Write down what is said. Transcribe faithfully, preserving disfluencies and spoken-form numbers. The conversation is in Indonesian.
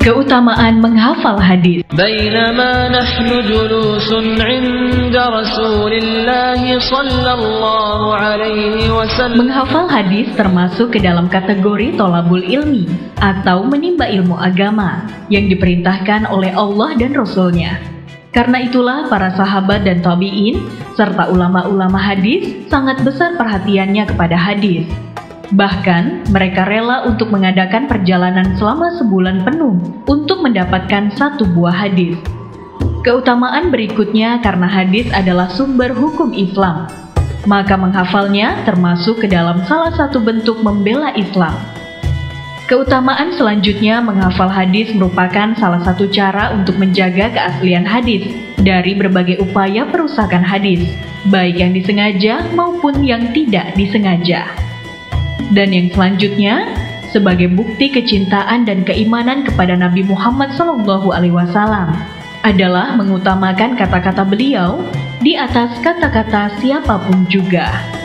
Keutamaan menghafal hadis. بينما نحن جلوس عند رسول الله صلى الله عليه وسلم. Menghafal hadis termasuk ke dalam kategori tolabul ilmi atau menimba ilmu agama yang diperintahkan oleh Allah dan Rasul-Nya. Karena itulah para sahabat dan tabi'in serta ulama-ulama hadis sangat besar perhatiannya kepada hadis. Bahkan, mereka rela untuk mengadakan perjalanan selama sebulan penuh untuk mendapatkan satu buah hadis. Keutamaan berikutnya karena hadis adalah sumber hukum Islam, maka menghafalnya termasuk ke dalam salah satu bentuk membela Islam. Keutamaan selanjutnya menghafal hadis merupakan salah satu cara untuk menjaga keaslian hadis dari berbagai upaya perusakan hadis, baik yang disengaja maupun yang tidak disengaja. Dan yang selanjutnya, sebagai bukti kecintaan dan keimanan kepada Nabi Muhammad shallallahu alaihi wasallam, adalah mengutamakan kata-kata beliau di atas kata-kata siapapun juga.